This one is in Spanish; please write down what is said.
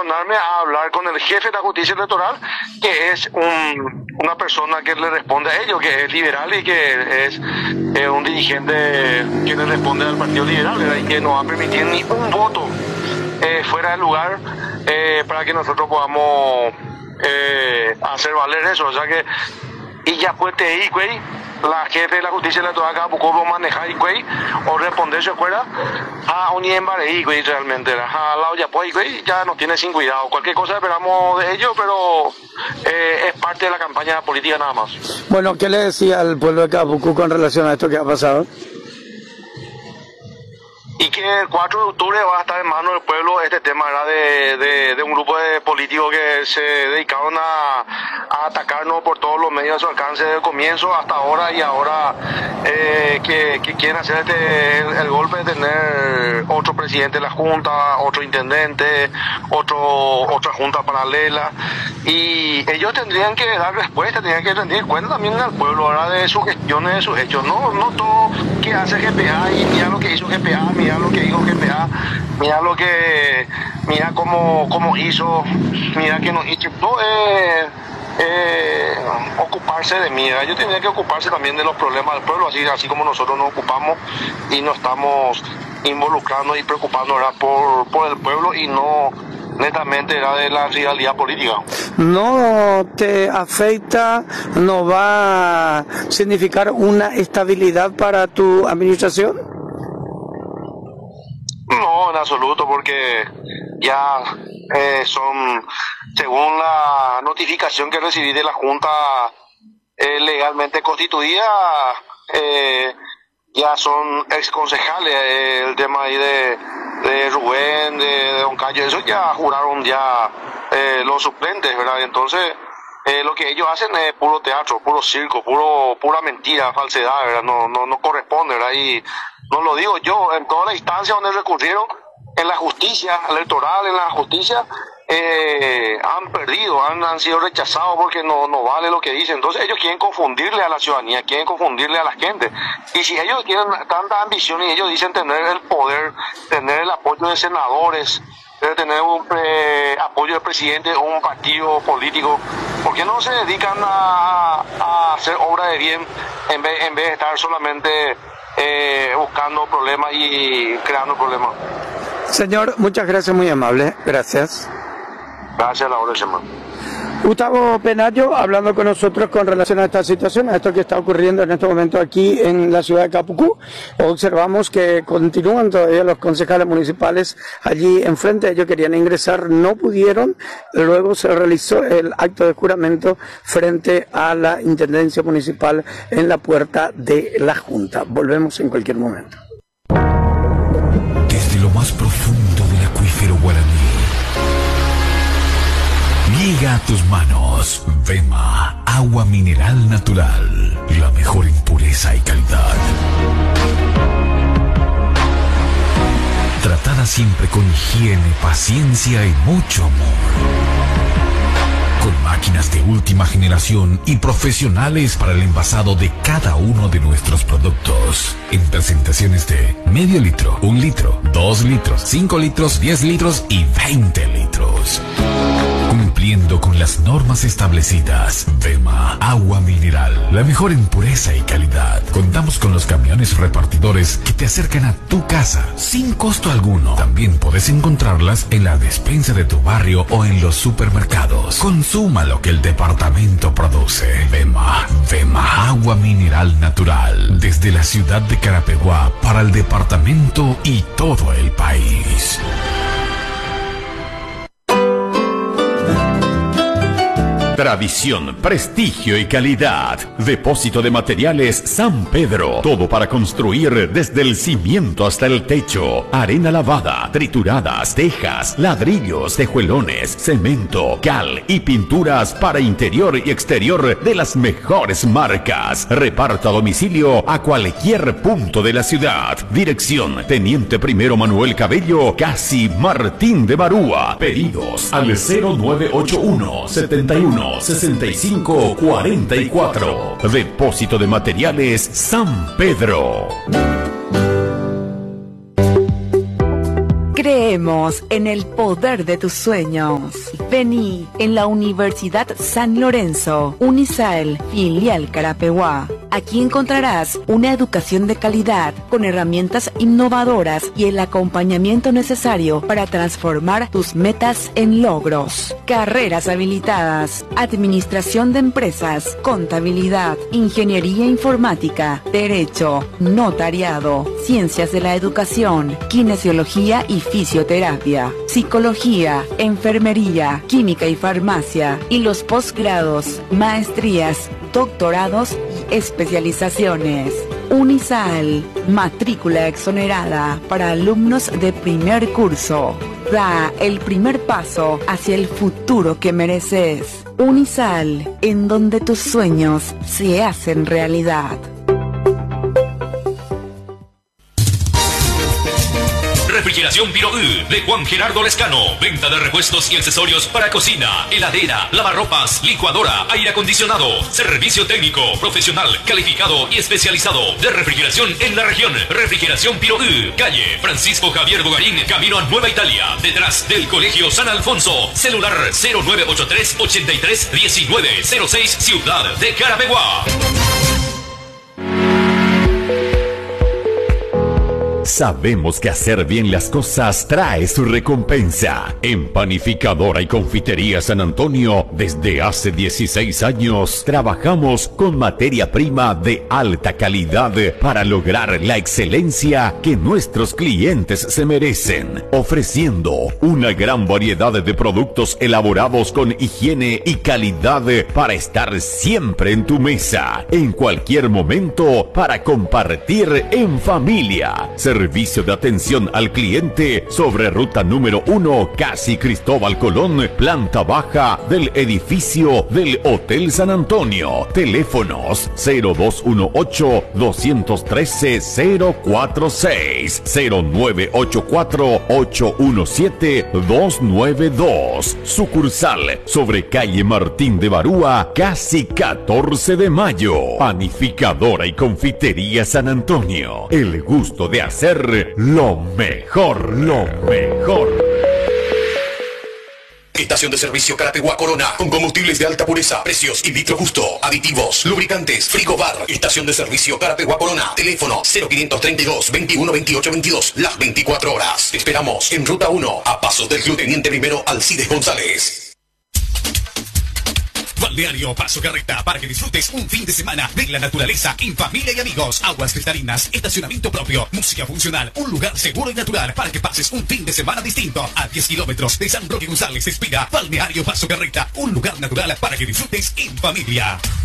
posicionarme a hablar con el jefe de la justicia electoral, que es una persona que le responde a ellos, que es liberal y que es un dirigente que le responde al Partido Liberal, ¿verdad? Y que no va a permitir ni un voto fuera del lugar para que nosotros podamos hacer valer eso. O sea que, y ya pues te di, güey, la jefe de la justicia electoral acá buscó manejar y güey, o responder su escuela a un y güey, realmente a la olla pues güey, ya nos tiene sin cuidado. Cualquier cosa esperamos de ellos, pero es parte de la campaña política nada más. Bueno, ¿qué le decía al pueblo de Capucú con relación a esto que ha pasado? Y que el 4 de octubre va a estar en manos del pueblo este tema, ¿verdad? De un grupo de políticos que se dedicaron a atacarnos por todos los medios a su alcance desde el comienzo hasta ahora, y ahora que quieren hacer el golpe de tener otro presidente de la Junta, otro intendente, otra junta paralela, y ellos tendrían que dar respuesta, tendrían que rendir cuenta también al pueblo, ¿verdad? De sus gestiones, de sus hechos, no todo que hace GPA y mira lo que hizo GPA, mira lo que dijo GPA, mira cómo hizo, mira que nos hizo, todo ocuparse de mí. Ellos tendrían que ocuparse también de los problemas del pueblo, así como nosotros nos ocupamos y nos estamos involucrando y preocupando, ¿verdad? por el pueblo y no netamente era de la rivalidad política. ¿No te afecta, no va a significar una estabilidad para tu administración? No, en absoluto, porque ya son, según la notificación que recibí de la Junta legalmente constituida, ya son exconcejales. El tema ahí de Rubén, de Don Cayo, eso ya juraron ya los suplentes, ¿verdad? Entonces lo que ellos hacen es puro teatro, puro circo, pura mentira, falsedad, ¿verdad? No corresponde, ¿verdad? Y no lo digo yo, en todas las instancias donde recurrieron, en la justicia electoral, en la justicia, han perdido, han sido rechazados porque no vale lo que dicen. Entonces ellos quieren confundirle a la ciudadanía, quieren confundirle a la gente. Y si ellos tienen tanta ambición y ellos dicen tener el poder, tener el apoyo de senadores, tener un apoyo del presidente o un partido político, ¿por qué no se dedican a hacer obra de bien en vez de estar solamente buscando problemas y creando problemas? Señor, muchas gracias, muy amable. Gracias. Gracias a la hora, hermano. Gustavo Penayo hablando con nosotros con relación a esta situación, a esto que está ocurriendo en este momento aquí en la ciudad de Capucú. Observamos que continúan todavía los concejales municipales allí enfrente. Ellos querían ingresar, no pudieron. Luego se realizó el acto de juramento frente a la Intendencia Municipal en la puerta de la Junta. Volvemos en cualquier momento. Desde lo más profundo del acuífero guaraní llega a tus manos Vema, agua mineral natural, la mejor en pureza y calidad. Tratada siempre con higiene, paciencia y mucho amor. Con máquinas de última generación y profesionales para el envasado de cada uno de nuestros productos. En presentaciones de medio litro, 1 litro, 2 litros, 5 litros, 10 litros y 20 litros. Cumpliendo con las normas establecidas. Vema, agua mineral, la mejor en pureza y calidad. Contamos con los camiones repartidores que te acercan a tu casa sin costo alguno. También puedes encontrarlas en la despensa de tu barrio o en los supermercados. Consuma lo que el departamento produce. Vema, agua mineral natural. Desde la ciudad de Carapeguá para el departamento y todo el país. Tradición, prestigio y calidad. Depósito de materiales San Pedro. Todo para construir desde el cimiento hasta el techo. Arena lavada, trituradas, tejas, ladrillos, tejuelones, cemento, cal y pinturas para interior y exterior de las mejores marcas. Reparto a domicilio a cualquier punto de la ciudad. Dirección: Teniente Primero Manuel Cabello, casi Martín de Barúa. Pedidos al 0981 71 65 44. Depósito de materiales San Pedro. Cree Creemos en el poder de tus sueños. Vení en la Universidad San Lorenzo, Unisael, filial Carapeguá. Aquí encontrarás una educación de calidad con herramientas innovadoras y el acompañamiento necesario para transformar tus metas en logros. Carreras habilitadas: administración de empresas, contabilidad, ingeniería informática, derecho, notariado, ciencias de la educación, kinesiología y fisioterapia, psicología, enfermería, química y farmacia, y los posgrados, maestrías, doctorados y especializaciones. Unisael, matrícula exonerada para alumnos de primer curso. Da el primer paso hacia el futuro que mereces. Unisael, en donde tus sueños se hacen realidad. Refrigeración Piro de Juan Gerardo Lescano. Venta de repuestos y accesorios para cocina, heladera, lavarropas, licuadora, aire acondicionado. Servicio técnico, profesional, calificado y especializado de refrigeración en la región. Refrigeración Piro calle Francisco Javier Bogarín, camino a Nueva Italia, detrás del Colegio San Alfonso. Celular 0983 83 19 06, Ciudad de Carapeguá. Sabemos que hacer bien las cosas trae su recompensa. En Panificadora y Confitería San Antonio, desde hace 16 años, trabajamos con materia prima de alta calidad para lograr la excelencia que nuestros clientes se merecen, ofreciendo una gran variedad de productos elaborados con higiene y calidad para estar siempre en tu mesa, en cualquier momento, para compartir en familia. Servicio de atención al cliente sobre ruta número 1, casi Cristóbal Colón, planta baja del edificio del Hotel San Antonio. Teléfonos 0218-213-046, 0984-817-292. Sucursal sobre calle Martín de Barúa, casi 14 de mayo. Panificadora y Confitería San Antonio. El gusto de hacer lo mejor, lo mejor. Estación de servicio Carapeguá Corona, con combustibles de alta pureza, precios y litro justo, aditivos, lubricantes, frigobar. Estación de servicio Carapeguá Corona, teléfono 0532 21 28 22, las 24 horas. Te esperamos en Ruta 1, a pasos del Club Teniente Primero Alcides González. Balneario Paso Carreta, para que disfrutes un fin de semana de la naturaleza en familia y amigos. Aguas cristalinas, estacionamiento propio, música funcional, un lugar seguro y natural para que pases un fin de semana distinto. A 10 kilómetros de San Roque González, expira Balneario Paso Carreta, un lugar natural para que disfrutes en familia.